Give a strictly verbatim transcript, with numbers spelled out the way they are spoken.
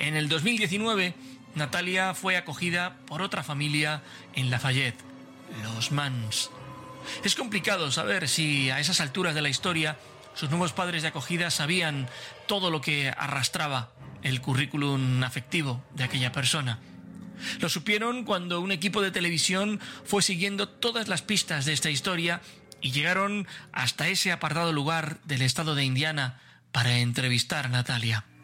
En el dos mil diecinueve, Natalia fue acogida por otra familia en Lafayette, los Mans. Es complicado saber si a esas alturas de la historia sus nuevos padres de acogida sabían todo lo que arrastraba el currículum afectivo de aquella persona. Lo supieron cuando un equipo de televisión fue siguiendo todas las pistas de esta historia y llegaron hasta ese apartado lugar del estado de Indiana para entrevistar a Natalia.